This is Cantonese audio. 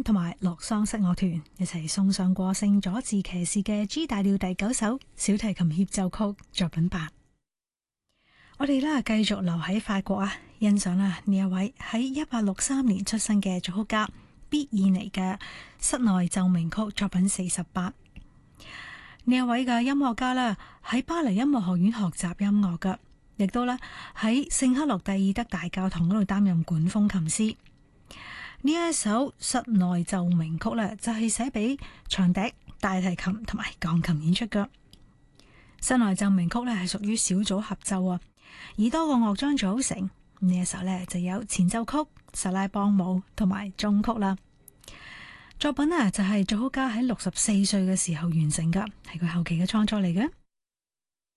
同埋洛桑室樂團一齊送上過聖佐治騎士嘅 G 大調第9首小提琴協奏曲作品8。我哋啦繼續留喺法國啊，欣賞啦呢一位喺1863年出生嘅作曲家畢爾尼嘅室內奏鳴曲作品48。呢一位嘅音樂家啦喺巴黎音樂學院學習音樂噶，亦都咧喺聖克洛蒂爾德大教堂嗰度擔任管風琴師。呢一首室內奏鳴曲咧就係寫俾長笛、大提琴同埋鋼琴演出嘅。室內奏鳴曲咧係屬於小組合奏啊，以多個樂章組成。呢一首咧就有前奏曲、薩拉邦舞同埋終曲啦。作品啊就係作曲家喺64歲嘅時候完成噶，係佢後期嘅創作嚟嘅。